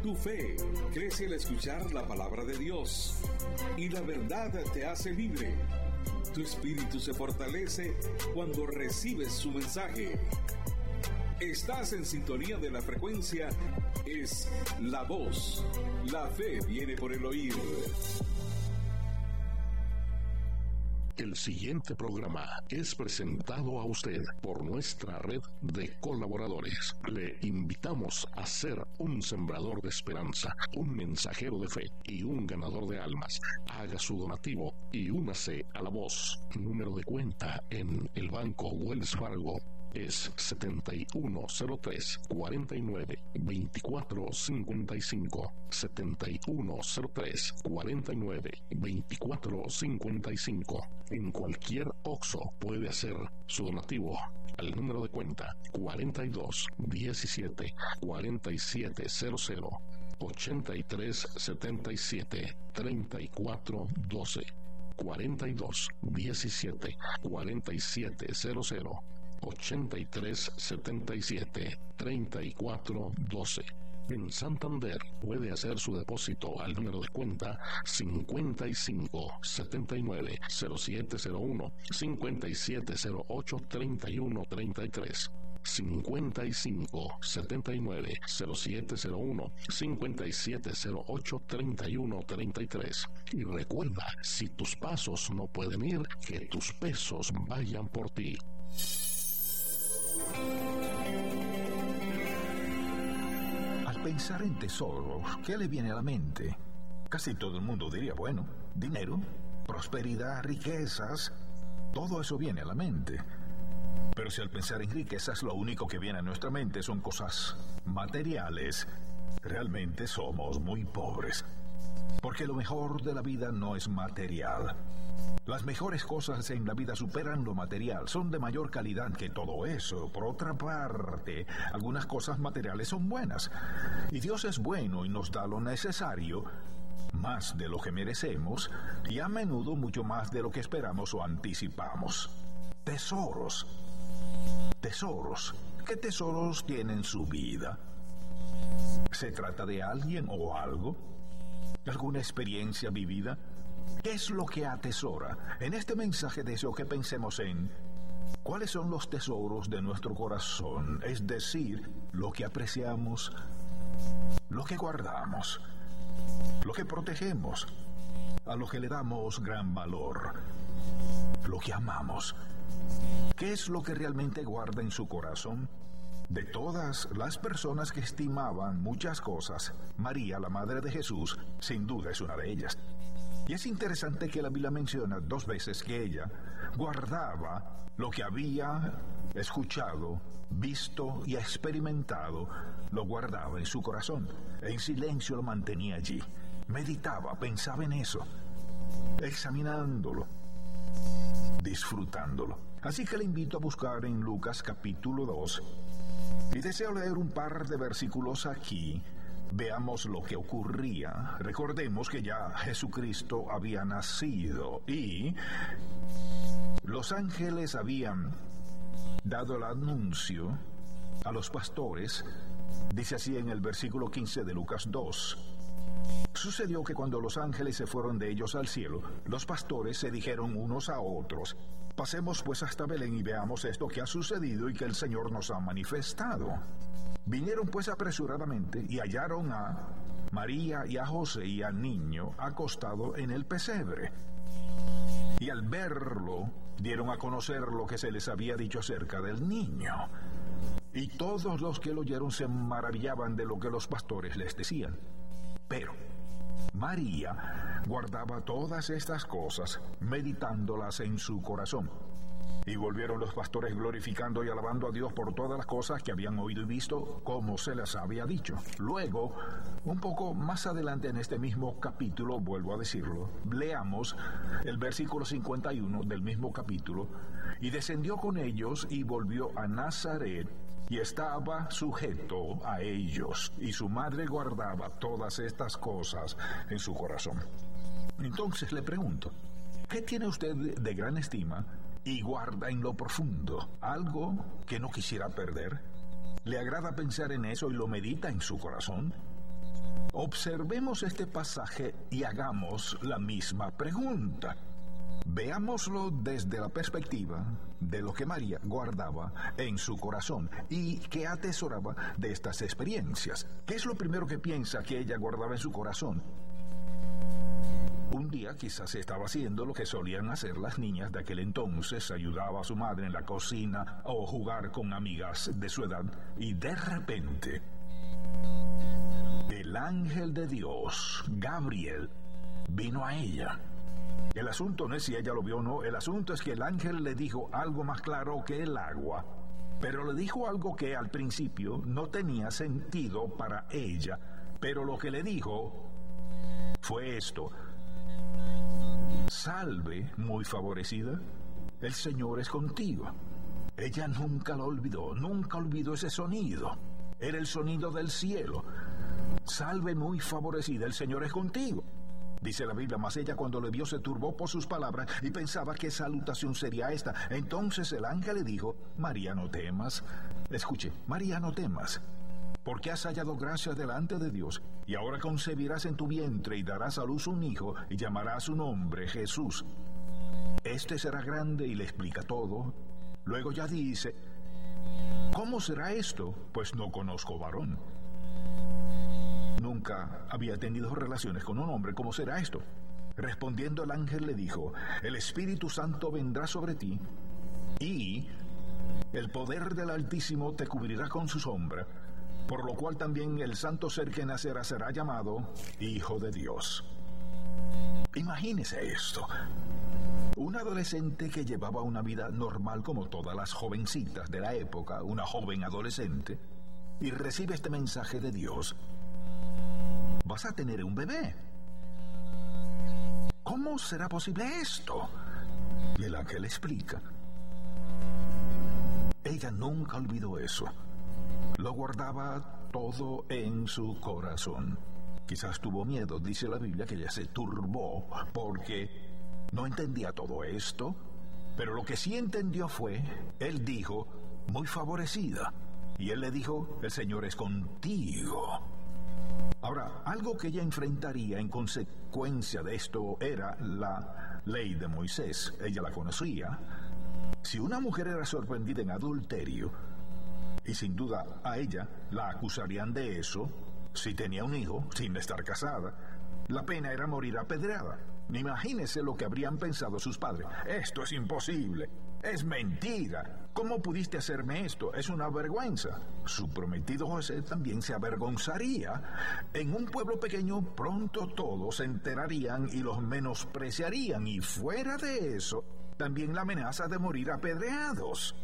Tu fe crece al escuchar la palabra de Dios y la verdad te hace libre. Tu espíritu se fortalece cuando recibes su mensaje. Estás en sintonía de la frecuencia. Es la voz. La fe viene por el oír. El siguiente programa es presentado a usted por nuestra red de colaboradores. Le invitamos a ser un sembrador de esperanza, un mensajero de fe y un ganador de almas. Haga su donativo y únase a la voz. Número de cuenta en el Banco Wells Fargo es 7103-49-2455. 7103-49-2455. En cualquier OXXO puede hacer su donativo al número de cuenta 42 17 4700 83 77 34 12. 42 17 4700 83 77 34 12. En Santander puede hacer su depósito al número de cuenta 55 79 0701 5708 31 33. 55 79 0701 5708 31 33. Y recuerda, si tus pasos no pueden ir, que tus pesos vayan por ti. Al pensar en tesoros, ¿qué le viene a la mente? Casi todo el mundo diría, bueno, dinero, prosperidad, riquezas, todo eso viene a la mente. Pero si al pensar en riquezas lo único que viene a nuestra mente son cosas materiales, realmente somos muy pobres. Porque lo mejor de la vida no es material. Las mejores cosas en la vida superan lo material, son de mayor calidad que todo eso. Por otra parte, algunas cosas materiales son buenas. Y Dios es bueno y nos da lo necesario, más de lo que merecemos, y a menudo mucho más de lo que esperamos o anticipamos. Tesoros. Tesoros. ¿Qué tesoros tienen su vida? ¿Se trata de alguien o algo? ¿Alguna experiencia vivida? ¿Qué es lo que atesora? En este mensaje deseo que pensemos en cuáles son los tesoros de nuestro corazón, es decir, lo que apreciamos, lo que guardamos, lo que protegemos, a lo que le damos gran valor, lo que amamos. ¿Qué es lo que realmente guarda en su corazón? De todas las personas que estimaban muchas cosas, María, la madre de Jesús, sin duda es una de ellas. Y es interesante que la Biblia menciona 2 veces que ella guardaba lo que había escuchado, visto y experimentado, lo guardaba en su corazón. En silencio lo mantenía allí. Meditaba, pensaba en eso, examinándolo, disfrutándolo. Así que le invito a buscar en Lucas capítulo 2 y deseo leer un par de versículos aquí. Veamos lo que ocurría. Recordemos que ya Jesucristo había nacido y los ángeles habían dado el anuncio a los pastores. Dice así en el versículo 15 de Lucas 2. Sucedió que cuando los ángeles se fueron de ellos al cielo, los pastores se dijeron unos a otros: pasemos pues hasta Belén y veamos esto que ha sucedido y que el Señor nos ha manifestado. Vinieron pues apresuradamente y hallaron a María y a José y al niño acostado en el pesebre. Y al verlo, dieron a conocer lo que se les había dicho acerca del niño. Y todos los que lo oyeron se maravillaban de lo que los pastores les decían. Pero María guardaba todas estas cosas, meditándolas en su corazón. Y volvieron los pastores glorificando y alabando a Dios por todas las cosas que habían oído y visto, como se les había dicho. Luego, un poco más adelante en este mismo capítulo, vuelvo a decirlo, leamos el versículo 51 del mismo capítulo. Y descendió con ellos y volvió a Nazaret, y estaba sujeto a ellos, y su madre guardaba todas estas cosas en su corazón. Entonces le pregunto, ¿qué tiene usted de gran estima y guarda en lo profundo? ¿Algo que no quisiera perder? ¿Le agrada pensar en eso y lo medita en su corazón? Observemos este pasaje y hagamos la misma pregunta. Veámoslo desde la perspectiva de lo que María guardaba en su corazón y que atesoraba de estas experiencias. ¿Qué es lo primero que piensa que ella guardaba en su corazón? Un día quizás estaba haciendo lo que solían hacer las niñas de aquel entonces, ayudaba a su madre en la cocina o jugar con amigas de su edad, y de repente el ángel de Dios, Gabriel, vino a ella. El asunto no es si ella lo vio o no, el asunto es que el ángel le dijo algo más claro que el agua, pero le dijo algo que al principio no tenía sentido para ella, pero lo que le dijo fue esto: salve, muy favorecida, el Señor es contigo. Ella nunca lo olvidó, nunca olvidó ese sonido. Era el sonido del cielo. Salve, muy favorecida, el Señor es contigo. Dice la Biblia, mas ella cuando le vio se turbó por sus palabras y pensaba qué salutación sería esta. Entonces el ángel le dijo: María, no temas. Escuche, María, no temas, porque has hallado gracia delante de Dios, y ahora concebirás en tu vientre y darás a luz un hijo, y llamarás su nombre Jesús. Este será grande, y le explica todo. Luego ya dice: ¿cómo será esto? Pues no conozco varón. Nunca había tenido relaciones con un hombre. ¿Cómo será esto? Respondiendo el ángel le dijo: el Espíritu Santo vendrá sobre ti, y el poder del Altísimo te cubrirá con su sombra, por lo cual también el santo ser que nacerá será llamado Hijo de Dios. Imagínese esto. Un adolescente que llevaba una vida normal como todas las jovencitas de la época, una joven adolescente, y recibe este mensaje de Dios: vas a tener un bebé. ¿Cómo será posible esto? Y el ángel explica. Ella nunca olvidó eso. Lo guardaba todo en su corazón. Quizás tuvo miedo, dice la Biblia, que ella se turbó porque no entendía todo esto, pero lo que sí entendió fue, él dijo, muy favorecida, y él le dijo: el Señor es contigo. Ahora, algo que ella enfrentaría en consecuencia de esto era la ley de Moisés. Ella la conocía. Si una mujer era sorprendida en adulterio, y sin duda a ella la acusarían de eso, si tenía un hijo sin estar casada, la pena era morir apedreada. Imagínese lo que habrían pensado sus padres. Esto es imposible, es mentira. ¿Cómo pudiste hacerme esto? Es una vergüenza. Su prometido José también se avergonzaría. En un pueblo pequeño pronto todos se enterarían y los menospreciarían, y fuera de eso, también la amenaza de morir apedreados.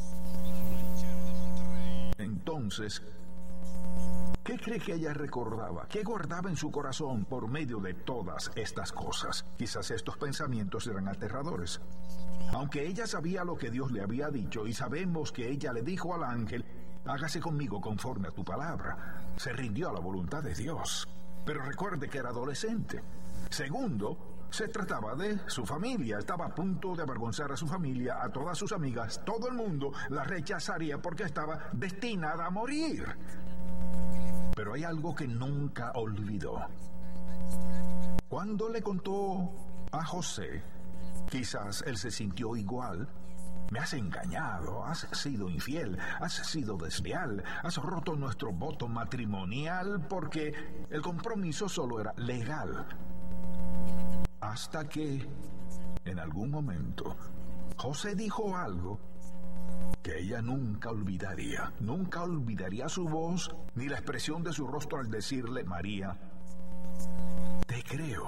Entonces, ¿qué cree que ella recordaba? ¿Qué guardaba en su corazón por medio de todas estas cosas? Quizás estos pensamientos eran aterradores. Aunque ella sabía lo que Dios le había dicho, y sabemos que ella le dijo al ángel: hágase conmigo conforme a tu palabra. Se rindió a la voluntad de Dios. Pero recuerde que era adolescente. Segundo, se trataba de su familia. Estaba a punto de avergonzar a su familia, a todas sus amigas. Todo el mundo la rechazaría porque estaba destinada a morir. Pero hay algo que nunca olvidó. Cuando le contó a José, quizás él se sintió igual. Me has engañado, has sido infiel, has sido desleal, has roto nuestro voto matrimonial porque el compromiso solo era legal. Hasta que, en algún momento, José dijo algo que ella nunca olvidaría. Nunca olvidaría su voz ni la expresión de su rostro al decirle: María, te creo,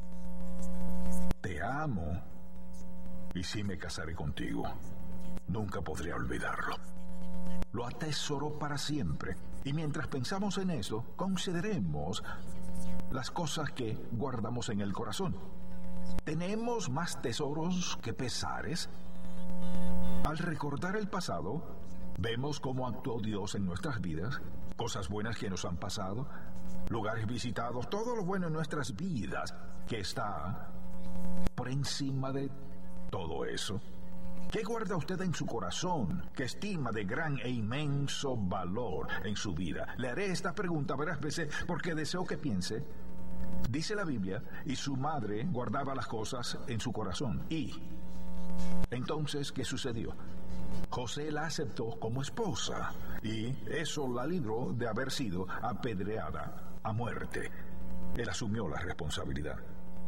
te amo, y sí me casaré contigo. Nunca podré olvidarlo. Lo atesoró para siempre. Y mientras pensamos en eso, consideremos las cosas que guardamos en el corazón. ¿Tenemos más tesoros que pesares? Al recordar el pasado, vemos cómo actuó Dios en nuestras vidas, cosas buenas que nos han pasado, lugares visitados, todo lo bueno en nuestras vidas, que está por encima de todo eso. ¿Qué guarda usted en su corazón que estima de gran e inmenso valor en su vida? Le haré esta pregunta varias veces porque deseo que piense. Dice la Biblia, y su madre guardaba las cosas en su corazón. Y entonces, ¿qué sucedió? José la aceptó como esposa y eso la libró de haber sido apedreada a muerte. Él asumió la responsabilidad.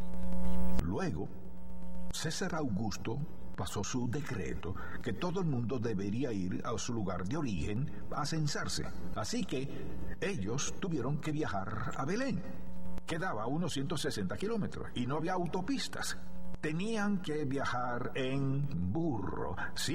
Luego, César Augusto pasó su decreto que todo el mundo debería ir a su lugar de origen a censarse. Así que ellos tuvieron que viajar a Belén. Quedaba a unos 160 kilómetros y no había autopistas. Tenían que viajar en burro,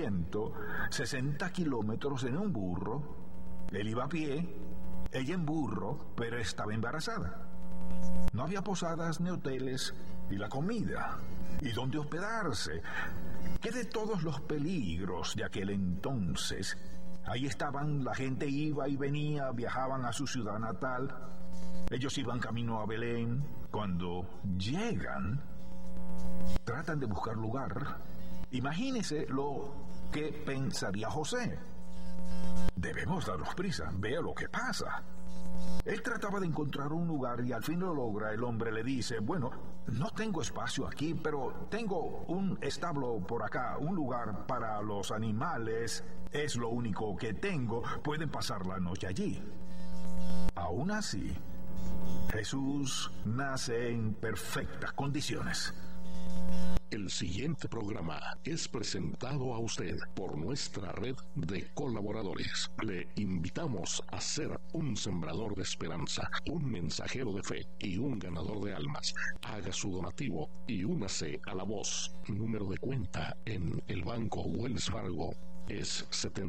160 kilómetros en un burro. Él iba a pie, ella en burro, pero estaba embarazada. No había posadas ni hoteles, y la comida, y dónde hospedarse. ¿Qué de todos los peligros de aquel entonces? Ahí estaban, la gente iba y venía, viajaban a su ciudad natal. Ellos iban camino a Belén. Cuando llegan, tratan de buscar lugar. Imagínese lo que pensaría José. Debemos darnos prisa, vea lo que pasa. Él trataba de encontrar un lugar y al fin lo logra. El hombre le dice, bueno, no tengo espacio aquí, pero tengo un establo por acá, un lugar para los animales. Es lo único que tengo, pueden pasar la noche allí. Aún así, Jesús nace en perfectas condiciones. El siguiente programa es presentado a usted por nuestra red de colaboradores. Le invitamos a ser un sembrador de esperanza, un mensajero de fe y un ganador de almas. Haga su donativo y únase a la voz. Número de cuenta en el Banco Wells Fargo es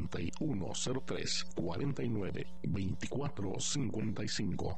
7103-49-2455.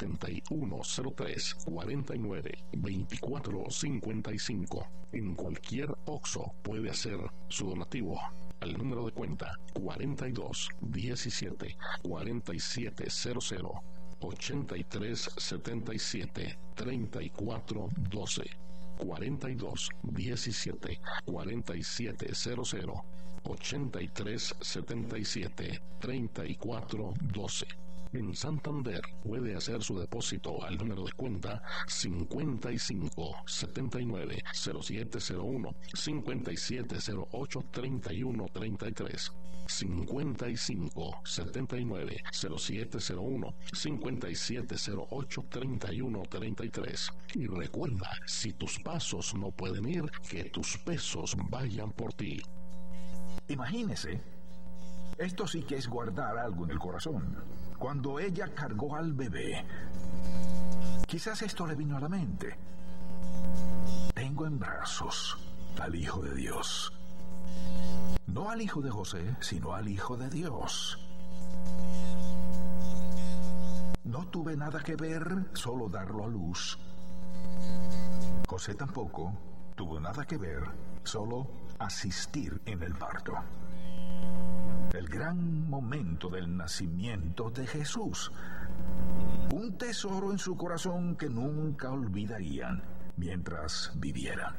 7103-49-2455. En cualquier OXXO puede hacer su donativo al número de cuenta 42 17 4700 83 77 34 12. 42 17 4700 83 77 34 12. En Santander puede hacer su depósito al número de cuenta 55 79 0701 5708 31 33. 55 79 0701 5708 31 33. Y recuerda, si tus pasos no pueden ir, que tus pesos vayan por ti. Imagínese, esto sí que es guardar algo en el corazón. Cuando ella cargó al bebé, quizás esto le vino a la mente. Tengo en brazos al Hijo de Dios. No al hijo de José, sino al Hijo de Dios. No tuve nada que ver, solo darlo a luz. José tampoco tuvo nada que ver, solo asistir en el parto. El gran momento del nacimiento de Jesús. Un tesoro en su corazón que nunca olvidarían mientras vivieran.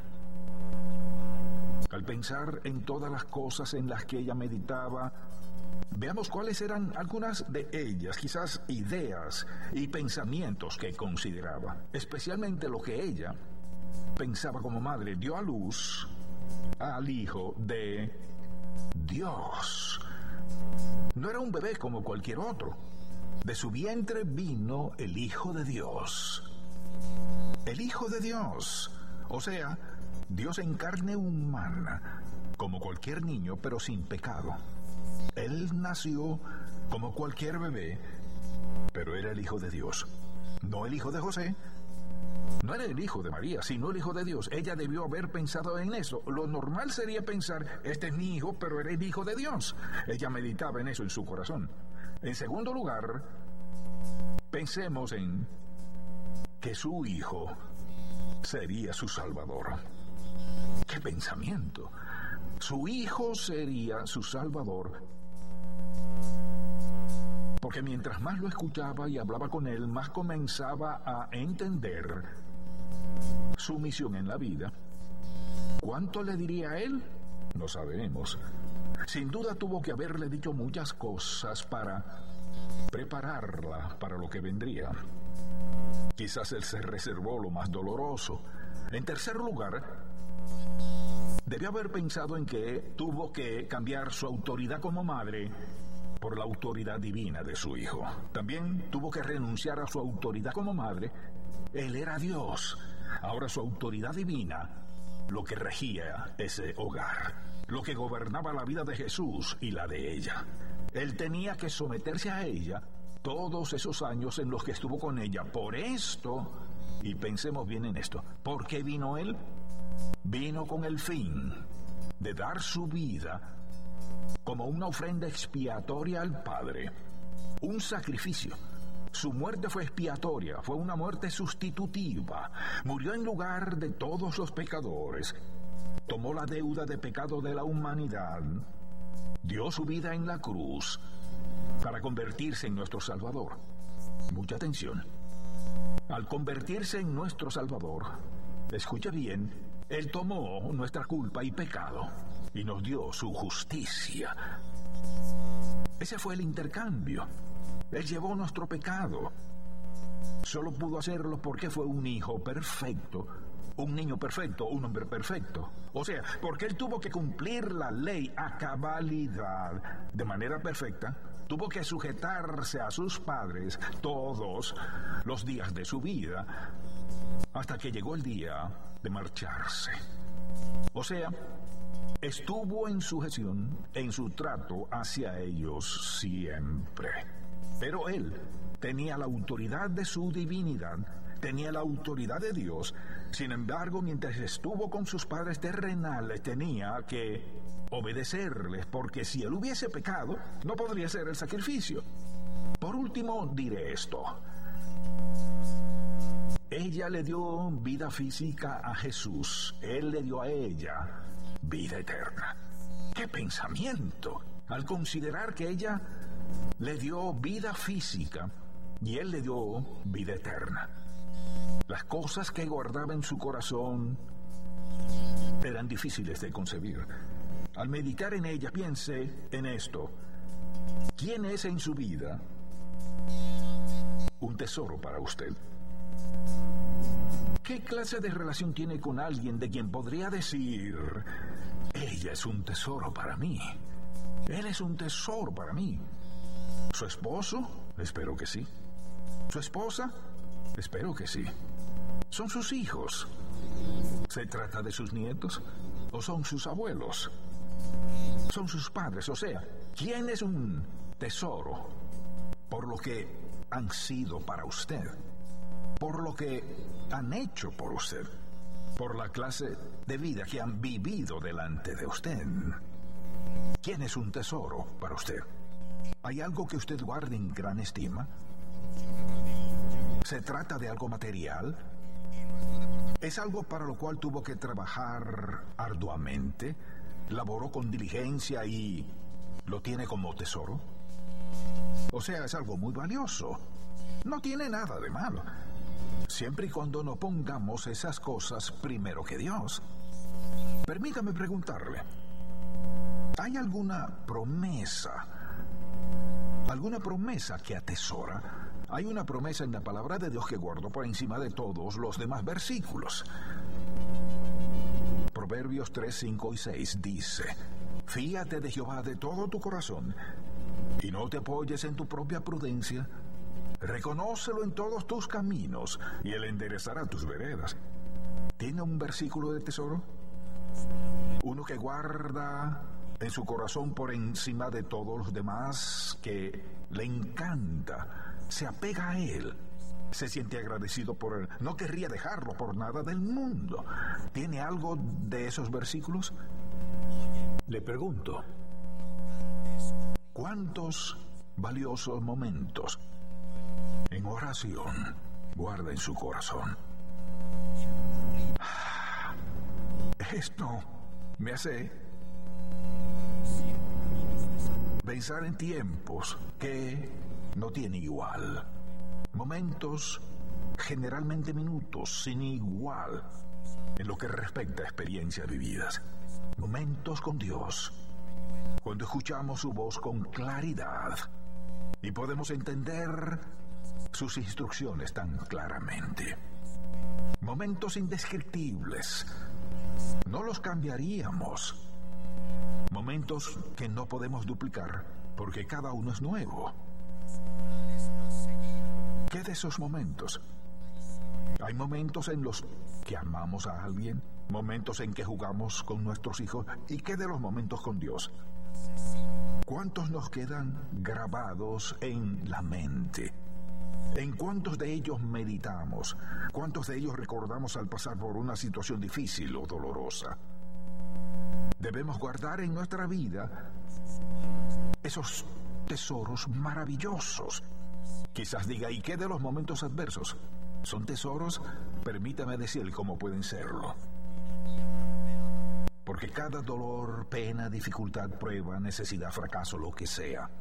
Al pensar en todas las cosas en las que ella meditaba, veamos cuáles eran algunas de ellas, quizás ideas y pensamientos que consideraba, especialmente lo que ella pensaba como madre. Dio a luz al Hijo de Dios. No era un bebé como cualquier otro. De su vientre vino el Hijo de Dios. El Hijo de Dios, o sea, Dios en carne humana, como cualquier niño, pero sin pecado. Él nació como cualquier bebé, pero era el Hijo de Dios. No el Hijo de José, no era el Hijo de María, sino el Hijo de Dios. Ella debió haber pensado en eso. Lo normal sería pensar, este es mi hijo, pero era el Hijo de Dios. Ella meditaba en eso en su corazón. En segundo lugar, pensemos en que su hijo sería su Salvador. ¡Qué pensamiento! Su hijo sería su Salvador. Porque mientras más lo escuchaba y hablaba con él, más comenzaba a entender su misión en la vida. ¿Cuánto le diría a él? No sabemos. Sin duda tuvo que haberle dicho muchas cosas para prepararla para lo que vendría. Quizás él se reservó lo más doloroso. En tercer lugar, debió haber pensado en que tuvo que cambiar su autoridad como madre por la autoridad divina de su hijo. También tuvo que renunciar a su autoridad como madre. Él era Dios. Ahora su autoridad divina, lo que regía ese hogar, lo que gobernaba la vida de Jesús y la de ella. Él tenía que someterse a ella todos esos años en los que estuvo con ella. Por esto, y pensemos bien en esto, ¿por qué vino él? Vino con el fin de dar su vida como una ofrenda expiatoria al Padre, un sacrificio. Su muerte fue expiatoria, fue una muerte sustitutiva. Murió en lugar de todos los pecadores. Tomó la deuda de pecado de la humanidad. Dio su vida en la cruz para convertirse en nuestro Salvador. Mucha atención. Al convertirse en nuestro Salvador, escuche bien, Él tomó nuestra culpa y pecado y nos dio su justicia. Ese fue el intercambio. Él llevó nuestro pecado. Solo pudo hacerlo porque fue un hijo perfecto, un niño perfecto, un hombre perfecto. O sea, porque él tuvo que cumplir la ley a cabalidad, de manera perfecta. Tuvo que sujetarse a sus padres todos los días de su vida, hasta que llegó el día de marcharse. O sea, estuvo en sujeción, en su trato hacia ellos siempre. Pero él tenía la autoridad de su divinidad, tenía la autoridad de Dios. Sin embargo, mientras estuvo con sus padres terrenales, tenía que obedecerles, porque si él hubiese pecado, no podría ser el sacrificio. Por último, diré esto. Ella le dio vida física a Jesús. Él le dio a ella vida eterna. ¡Qué pensamiento! Al considerar que ella le dio vida física y él le dio vida eterna. Las cosas que guardaba en su corazón eran difíciles de concebir. Al meditar en ella, piense en esto. ¿Quién es en su vida un tesoro para usted? ¿Qué clase de relación tiene con alguien de quien podría decir, ella es un tesoro para mí? Él es un tesoro para mí. ¿Su esposo? Espero que sí. ¿Su esposa? Espero que sí. ¿Son sus hijos? ¿Se trata de sus nietos? ¿O son sus abuelos? ¿Son sus padres? O sea, ¿quién es un tesoro por lo que han sido para usted? Por lo que han hecho por usted. Por la clase de vida que han vivido delante de usted. ¿Quién es un tesoro para usted? ¿Hay algo que usted guarde en gran estima? ¿Se trata de algo material? ¿Es algo para lo cual tuvo que trabajar arduamente? ¿Laboró con diligencia y lo tiene como tesoro? O sea, es algo muy valioso. No tiene nada de malo, siempre y cuando no pongamos esas cosas primero que Dios. Permítame preguntarle, ¿hay alguna promesa que atesora? Hay una promesa en la palabra de Dios que guardó por encima de todos los demás versículos. Proverbios 3, 5 y 6 dice, fíate de Jehová de todo tu corazón y no te apoyes en tu propia prudencia. Reconócelo en todos tus caminos y él enderezará tus veredas. ¿Tiene un versículo de tesoro? Uno que guarda en su corazón por encima de todos los demás, que le encanta, se apega a él, se siente agradecido por él, no querría dejarlo por nada del mundo. ¿Tiene algo de esos versículos? Le pregunto, ¿cuántos valiosos momentos en oración guarda en su corazón? Esto me hace pensar en tiempos que no tienen igual. Momentos, generalmente minutos, sin igual en lo que respecta a experiencias vividas. momentos con Dios, cuando escuchamos su voz con claridad y podemos entender sus instrucciones tan claramente. Momentos indescriptibles, no los cambiaríamos. Momentos que no podemos duplicar porque cada uno es nuevo. ¿Qué de esos momentos? Hay momentos en los que amamos a alguien, momentos en que jugamos con nuestros hijos. ¿Y qué de los momentos con Dios? ¿Cuántos nos quedan grabados en la mente? ¿En cuántos de ellos meditamos? ¿Cuántos de ellos recordamos al pasar por una situación difícil o dolorosa? Debemos guardar en nuestra vida esos tesoros maravillosos. Quizás diga, ¿y qué de los momentos adversos? ¿Son tesoros? Permítame decir cómo pueden serlo. Porque cada dolor, pena, dificultad, prueba, necesidad, fracaso, lo que sea.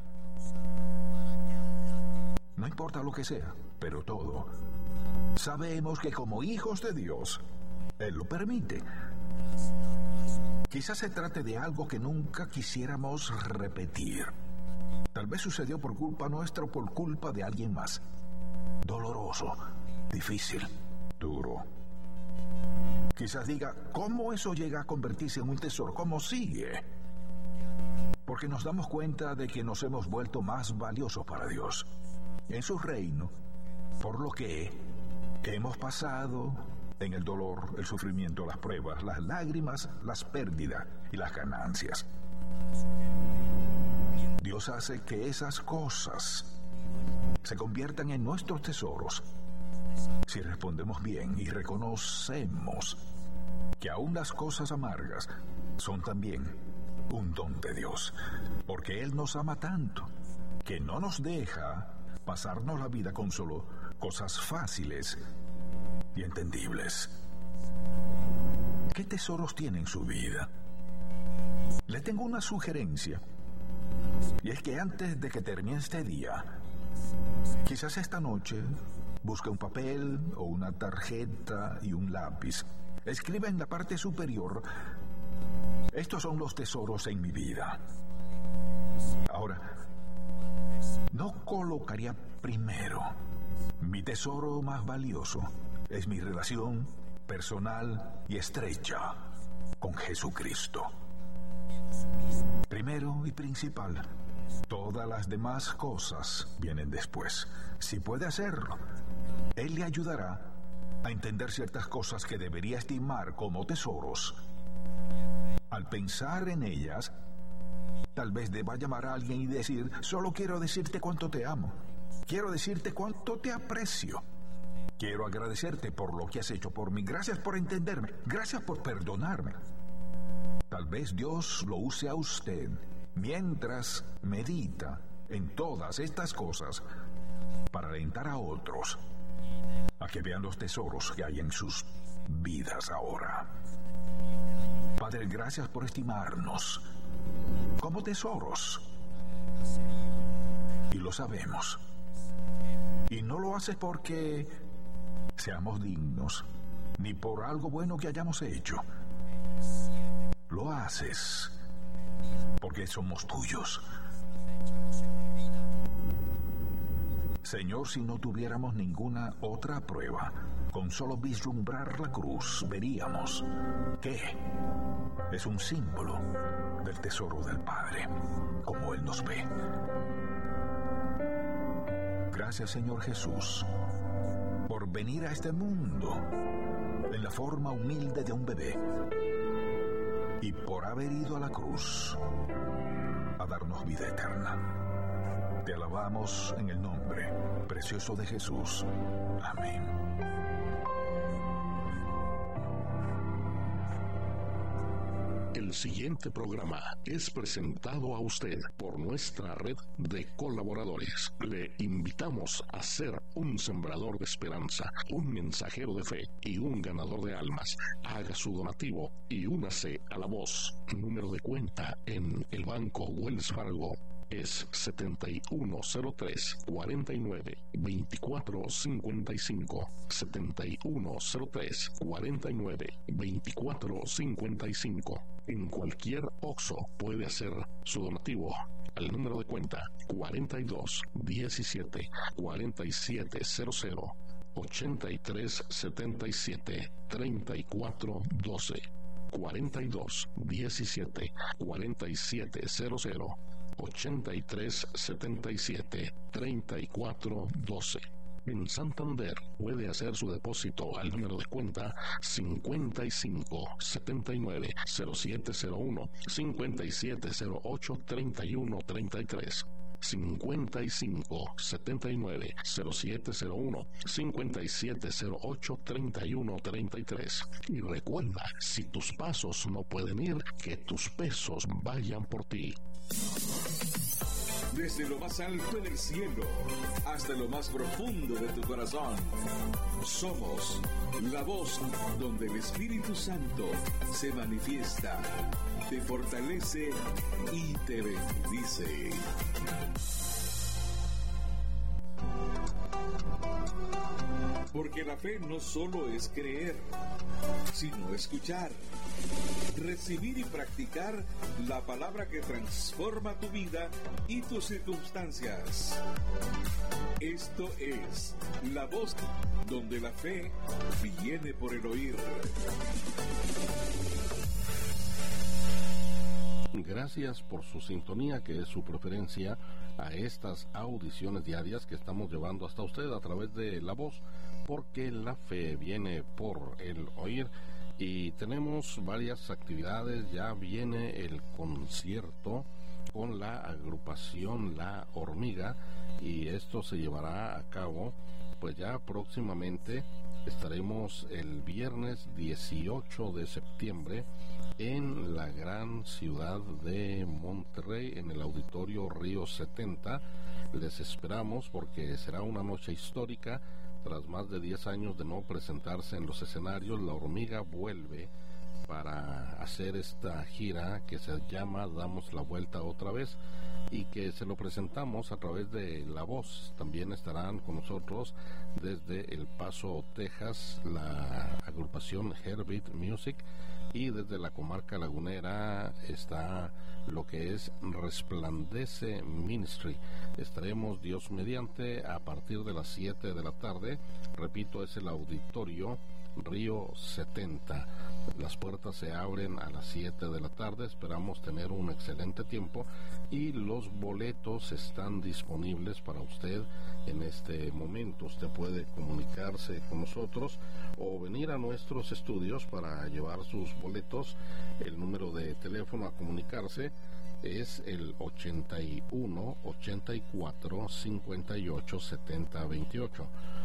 No importa lo que sea, pero todo. Sabemos que como hijos de Dios, Él lo permite. Quizás se trate de algo que nunca quisiéramos repetir. Tal vez sucedió por culpa nuestra o por culpa de alguien más. Doloroso, difícil, duro. Quizás diga, ¿cómo eso llega a convertirse en un tesoro? ¿Cómo sigue? Porque nos damos cuenta de que nos hemos vuelto más valiosos para Dios en su reino, por lo que hemos pasado en el dolor, el sufrimiento, las pruebas, las lágrimas, las pérdidas y las ganancias. Dios hace que esas cosas se conviertan en nuestros tesoros si respondemos bien y reconocemos que aún las cosas amargas son también un don de Dios, porque Él nos ama tanto que no nos deja pasarnos la vida con solo cosas fáciles y entendibles. ¿Qué tesoros tiene en su vida? Le tengo una sugerencia, y es que antes de que termine este día, quizás esta noche, busque un papel o una tarjeta y un lápiz. Escriba en la parte superior, estos son los tesoros en mi vida. Ahora, no colocaría primero, mi tesoro más valioso es mi relación personal y estrecha con Jesucristo. Primero y principal, todas las demás cosas vienen después. Si puede hacerlo, Él le ayudará a entender ciertas cosas que debería estimar como tesoros. Al pensar en ellas, tal vez deba llamar a alguien y decir, solo quiero decirte cuánto te amo. Quiero decirte cuánto te aprecio. Quiero agradecerte por lo que has hecho por mí. Gracias por entenderme. Gracias por perdonarme. Tal vez Dios lo use a usted mientras medita en todas estas cosas para alentar a otros a que vean los tesoros que hay en sus vidas ahora. Padre, gracias por estimarnos como tesoros. Y lo sabemos. Y no lo haces porque seamos dignos, ni por algo bueno que hayamos hecho. Lo haces porque somos tuyos. Señor, si no tuviéramos ninguna otra prueba, con solo vislumbrar la cruz, veríamos que es un símbolo del tesoro del Padre, como Él nos ve. Gracias, Señor Jesús, por venir a este mundo en la forma humilde de un bebé y por haber ido a la cruz a darnos vida eterna. Te alabamos en el nombre precioso de Jesús. Amén. El siguiente programa es presentado a usted por nuestra red de colaboradores. Le invitamos a ser un sembrador de esperanza, un mensajero de fe y un ganador de almas. Haga su donativo y únase a la voz. Número de cuenta en el Banco Wells Fargo es 7103-49-2455. 7103-49-2455. En cualquier OXXO puede hacer su donativo al número de cuenta 42 17 4700 83 77 34 12 42 17 4700 83 77 34 12. En Santander puede hacer su depósito al número de cuenta 55 79 0701 5708 31 33. 55 79 0701 5708 31 33. Y recuerda, si tus pasos no pueden ir, que tus pesos vayan por ti. Desde lo más alto del cielo hasta lo más profundo de tu corazón, somos la voz donde el Espíritu Santo se manifiesta, te fortalece y te bendice. Porque la fe no solo es creer, sino escuchar, recibir y practicar la palabra que transforma tu vida y tus circunstancias. Esto es la voz donde la fe viene por el oír. Gracias por su sintonía, que es su preferencia a estas audiciones diarias que estamos llevando hasta usted a través de la voz, porque la fe viene por el oír. Y tenemos varias actividades. Ya viene el concierto con la agrupación La Hormiga, y esto se llevará a cabo pues ya próximamente. Estaremos el viernes 18 de septiembre en la gran ciudad de Monterrey, en el Auditorio Río 70. Les esperamos porque será una noche histórica. Tras más de 10 años de no presentarse en los escenarios, La Hormiga vuelve para hacer esta gira que se llama Damos la Vuelta Otra Vez, y que se lo presentamos a través de La Voz. También estarán con nosotros desde El Paso, Texas, la agrupación Heartbeat Music, y desde la comarca lagunera está lo que es Resplandece Ministry. Estaremos, Dios mediante, a partir de las 7 de la tarde. Repito, es el Auditorio Río 70. Las puertas se abren a las 7 de la tarde. Esperamos tener un excelente tiempo, y los boletos están disponibles para usted en este momento. Usted puede comunicarse con nosotros o venir a nuestros estudios para llevar sus boletos. El número de teléfono a comunicarse es el 81 84 58 70 28.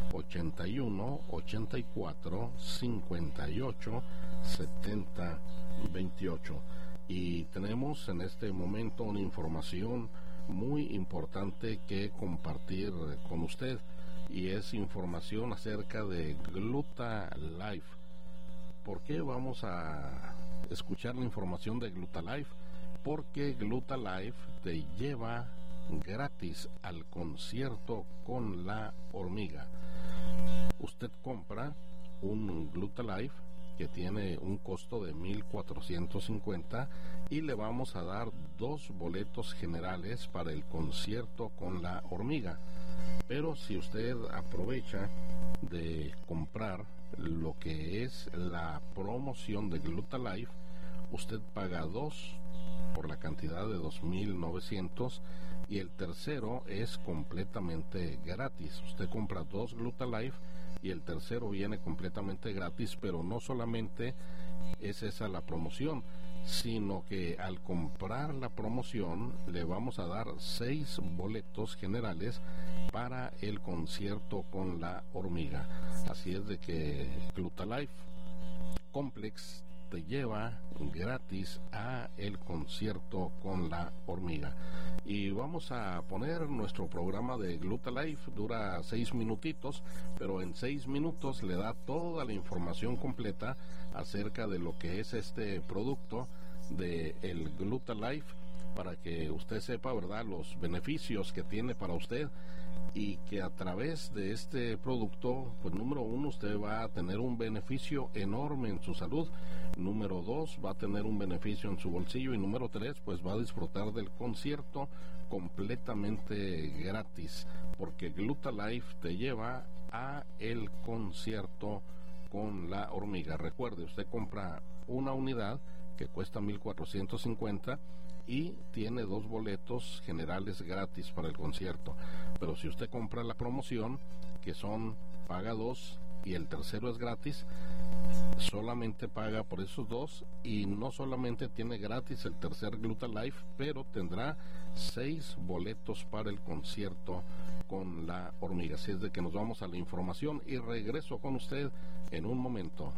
81 84 58 70 28. Y tenemos en este momento una información muy importante que compartir con usted, y es información acerca de Gluta Life. ¿Por qué vamos a escuchar la información de Gluta Life? Porque Gluta Life te lleva gratis al concierto con La Hormiga. Usted compra un Gluta Life que tiene un costo de 1,450, y le vamos a dar 2 boletos generales para el concierto con La Hormiga. Pero si usted aprovecha de comprar lo que es la promoción de Gluta Life, usted paga 2 por la cantidad de 2,900, y el tercero es completamente gratis. Usted compra 2 Gluta Life y el tercero viene completamente gratis. Pero no solamente es esa la promoción, sino que al comprar la promoción le vamos a dar 6 boletos generales para el concierto con La Hormiga. Así es de que Gluta Life Complex te lleva gratis a el concierto con La Hormiga. Y vamos a poner nuestro programa de Gluta Life. Dura 6 minutitos, pero en 6 minutos le da toda la información completa acerca de lo que es este producto de el Gluta Life, para que usted sepa, ¿verdad?, los beneficios que tiene para usted, y que a través de este producto, pues número 1, usted va a tener un beneficio enorme en su salud, número 2, va a tener un beneficio en su bolsillo, y número 3, pues va a disfrutar del concierto completamente gratis, porque Glutalife te lleva a el concierto con la hormiga. Recuerde, usted compra una unidad que cuesta $1,450 y tiene 2 boletos generales gratis para el concierto. Pero si usted compra la promoción, que son paga 2 y el tercero es gratis, solamente paga por esos 2, y no solamente tiene gratis el tercer Glutalife, pero tendrá 6 boletos para el concierto con la hormiga. Así es de que nos vamos a la información y regreso con usted en un momento.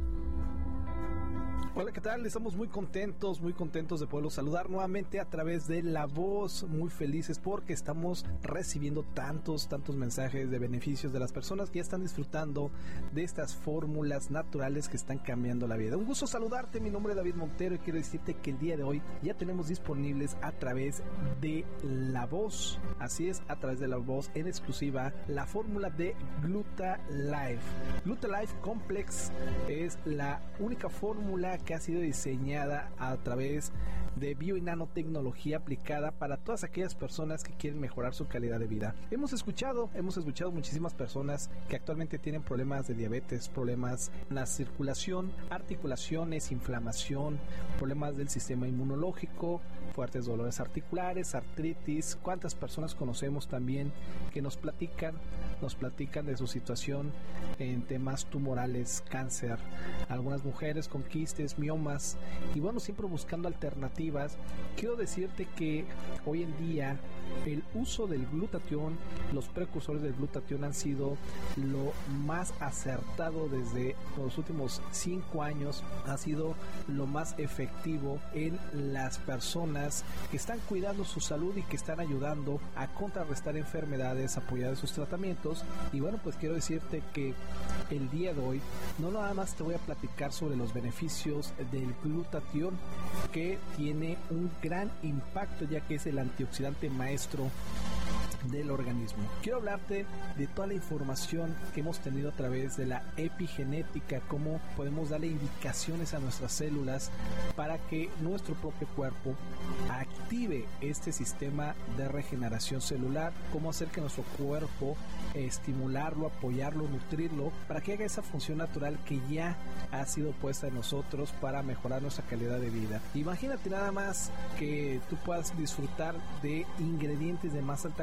Hola, ¿qué tal? Estamos muy contentos de poderlos saludar nuevamente a través de La Voz, muy felices porque estamos recibiendo tantos mensajes de beneficios de las personas que ya están disfrutando de estas fórmulas naturales que están cambiando la vida. Un gusto saludarte, mi nombre es David Montero y quiero decirte que el día de hoy ya tenemos disponibles a través de La Voz, así es, a través de La Voz en exclusiva, la fórmula de Glutalife. Glutalife Complex es la única fórmula que ha sido diseñada a través de bio y nanotecnología aplicada para todas aquellas personas que quieren mejorar su calidad de vida. Hemos escuchado muchísimas personas que actualmente tienen problemas de diabetes, problemas en la circulación, articulaciones, inflamación, problemas del sistema inmunológico, fuertes dolores articulares, artritis. ¿Cuántas personas conocemos también que nos platican de su situación en temas tumorales, cáncer, algunas mujeres con quistes, miomas, y bueno, siempre buscando alternativas? Quiero decirte que hoy en día el uso del glutatión, los precursores del glutatión han sido lo más acertado desde los últimos 5 años, ha sido lo más efectivo en las personas que están cuidando su salud y que están ayudando a contrarrestar enfermedades, apoyar en sus tratamientos. Y bueno, pues quiero decirte que el día de hoy no nada más te voy a platicar sobre los beneficios del glutatión, que tiene un gran impacto ya que es el antioxidante maestro del organismo. Quiero hablarte de toda la información que hemos tenido a través de la epigenética, cómo podemos darle indicaciones a nuestras células para que nuestro propio cuerpo active este sistema de regeneración celular, cómo hacer que nuestro cuerpo estimularlo, apoyarlo, nutrirlo para que haga esa función natural que ya ha sido puesta en nosotros para mejorar nuestra calidad de vida. Imagínate nada más que tú puedas disfrutar de ingredientes de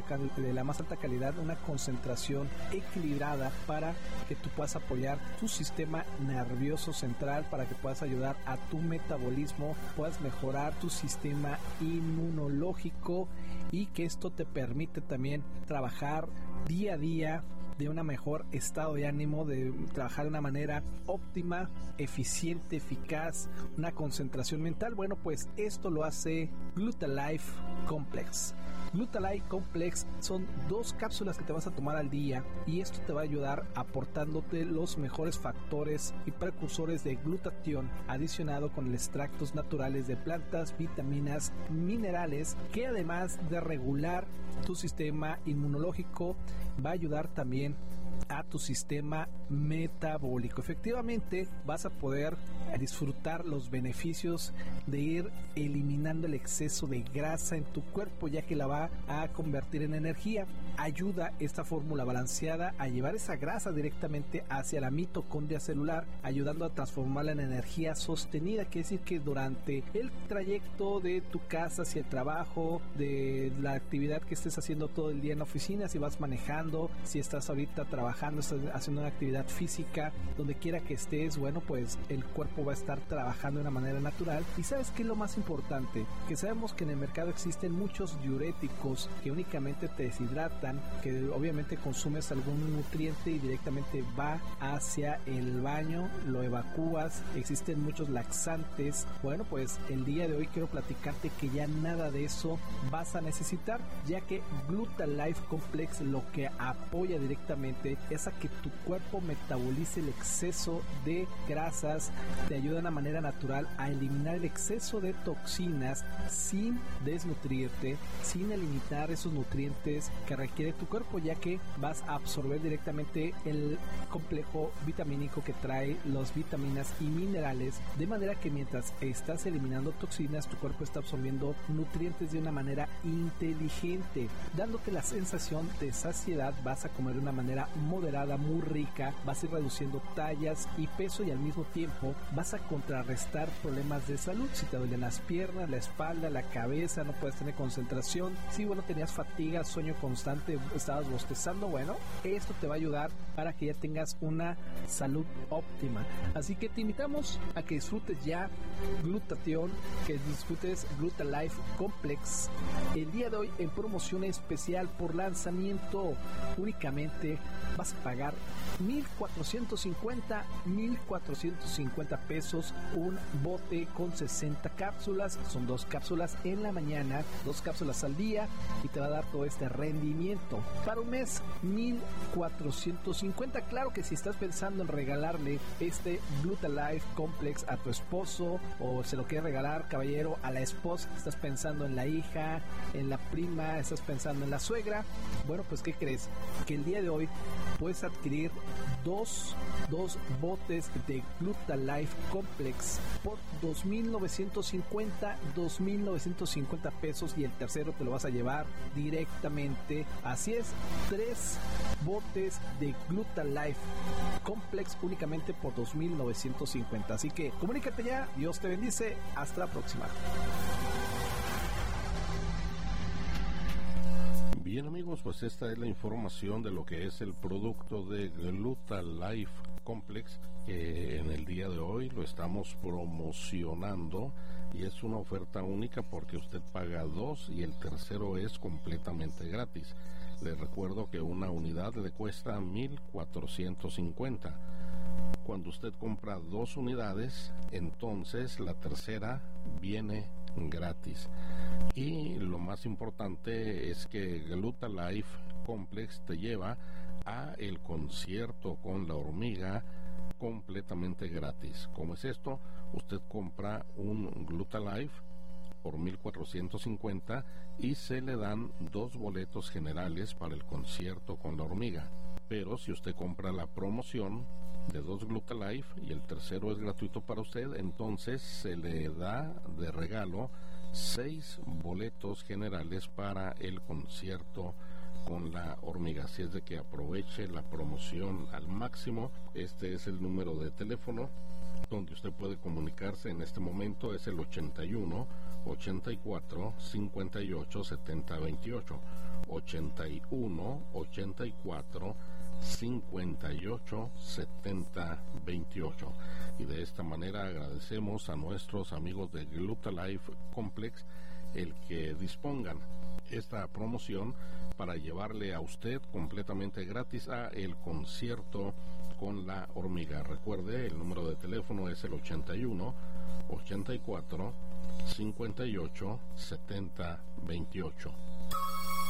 la más alta calidad, una concentración equilibrada para que tú puedas apoyar tu sistema nervioso central, para que puedas ayudar a tu metabolismo, puedas mejorar tu sistema inmunológico, y que esto te permite también trabajar día a día de un mejor estado de ánimo, de trabajar de una manera óptima, eficiente, eficaz, una concentración mental. Bueno, pues esto lo hace Glutalife Complex. Glutalife Complex son 2 cápsulas que te vas a tomar al día, y esto te va a ayudar aportándote los mejores factores y precursores de glutatión adicionado con extractos naturales de plantas, vitaminas, minerales, que además de regular tu sistema inmunológico va a ayudar también a tu sistema metabólico. Efectivamente, vas a poder disfrutar los beneficios de ir eliminando el exceso de grasa en tu cuerpo, ya que la va a convertir en energía. Ayuda esta fórmula balanceada a llevar esa grasa directamente hacia la mitocondria celular, ayudando a transformarla en energía sostenida. Quiere decir que durante el trayecto de tu casa hacia el trabajo, de la actividad que estés haciendo todo el día en la oficina, si vas manejando, si estás ahorita trabajando, estás haciendo una actividad física, donde quiera que estés, bueno, pues el cuerpo va a estar trabajando de una manera natural. Y ¿sabes qué es lo más importante? Que sabemos que en el mercado existen muchos diuréticos que únicamente te deshidratan, que obviamente consumes algún nutriente y directamente va hacia el baño, lo evacúas. Existen muchos laxantes. Bueno, pues el día de hoy quiero platicarte que ya nada de eso vas a necesitar, ya que Glutalife Complex lo que apoya directamente es a que tu cuerpo metabolice el exceso de grasas, te ayuda de una manera natural a eliminar el exceso de toxinas sin desnutrirte, sin eliminar esos nutrientes que requiere tu cuerpo, ya que vas a absorber directamente el complejo vitamínico que trae las vitaminas y minerales, de manera que mientras estás eliminando toxinas, tu cuerpo está absorbiendo nutrientes de una manera inteligente, dándote la sensación de saciedad. Vas a comer de una manera moderada, muy rica, vas a ir reduciendo tallas y peso, y al mismo tiempo vas a contrarrestar problemas de salud. Si te duelen las piernas, la espalda, la cabeza, no puedes tener concentración, si tenías fatiga, sueño constante, estabas bostezando, bueno, esto te va a ayudar para que ya tengas una salud óptima. Así que te invitamos a que disfrutes ya Glutathione, que disfrutes Glutalife Complex el día de hoy en promoción especial por lanzamiento. Únicamente vas a pagar 1,450 pesos un bote con 60 cápsulas. Son 2 cápsulas en la mañana, 2 cápsulas al día, y te va a dar todo este rendimiento. Para un mes, 1,450. Claro que si estás pensando en regalarle este Glutalife Complex a tu esposo, o se lo quieres regalar, caballero, a la esposa, estás pensando en la hija, en la prima, estás pensando en la suegra, bueno, pues ¿qué crees? Que el día de hoy puedes adquirir dos botes de Glutalife Complex por 2,950 pesos, y el tercero te lo vas a llevar directamente. Así es, 3 botes de Glutalife Complex únicamente por 2,950. Así que comunícate ya. Dios te bendice. Hasta la próxima. Bien, amigos, pues esta es la información de lo que es el producto de Glutalife Complex, que en el día de hoy lo estamos promocionando, y es una oferta única porque usted paga 2 y el tercero es completamente gratis. Les recuerdo que una unidad le cuesta 1,450. Cuando usted compra 2 unidades, entonces la tercera viene gratis. Y lo más importante es que Glutalife Complex te lleva a el concierto con la hormiga completamente gratis. ¿Cómo es esto? Usted compra un Glutalife por 1,450 y se le dan 2 boletos generales para el concierto con la hormiga. Pero si usted compra la promoción de 2 Glutalife y el tercero es gratuito para usted, entonces se le da de regalo 6 boletos generales para el concierto con la hormiga. Así es de que aproveche la promoción al máximo. Este es el número de teléfono donde usted puede comunicarse en este momento. Es el 81 84 58 70 28, 81 84 58 70 28. Y de esta manera agradecemos a nuestros amigos de Glutalife Complex el que dispongan esta promoción para llevarle a usted completamente gratis a el concierto con la hormiga. Recuerde, el número de teléfono es el 81 84 58 70 28.